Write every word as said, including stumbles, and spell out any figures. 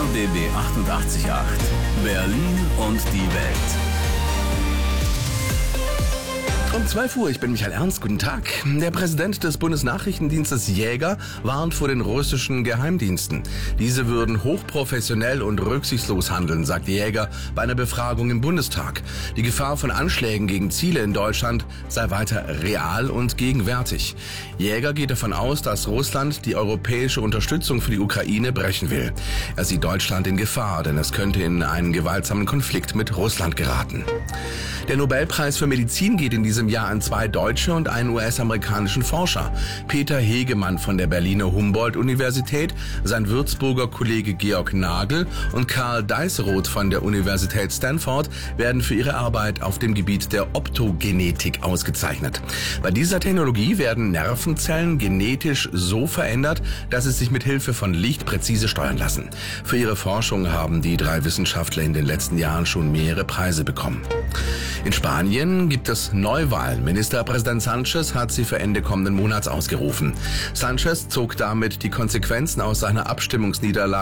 B B achtundachtzig Komma acht. Berlin und die Welt. Um zwölf Uhr, ich bin Michael Ernst, guten Tag. Der Präsident des Bundesnachrichtendienstes Jäger warnt vor den russischen Geheimdiensten. Diese würden hochprofessionell und rücksichtslos handeln, sagt Jäger bei einer Befragung im Bundestag. Die Gefahr von Anschlägen gegen Ziele in Deutschland sei weiter real und gegenwärtig. Jäger geht davon aus, dass Russland die europäische Unterstützung für die Ukraine brechen will. Er sieht Deutschland in Gefahr, denn es könnte in einen gewaltsamen Konflikt mit Russland geraten. Der Nobelpreis für Medizin geht in diesem Jahr an zwei deutsche und einen U S-amerikanischen Forscher. Peter Hegemann von der Berliner Humboldt-Universität, sein Würzburger Kollege Georg Nagel und Karl Deisseroth von der Universität Stanford werden für ihre Arbeit auf dem Gebiet der Optogenetik ausgezeichnet. Bei dieser Technologie werden Nervenzellen genetisch so verändert, dass sie sich mit Hilfe von Licht präzise steuern lassen. Für ihre Forschung haben die drei Wissenschaftler in den letzten Jahren schon mehrere Preise bekommen. In Spanien gibt es Neuwahlen. Ministerpräsident Sánchez hat sie für Ende kommenden Monats ausgerufen. Sánchez zog damit die Konsequenzen aus seiner Abstimmungsniederlage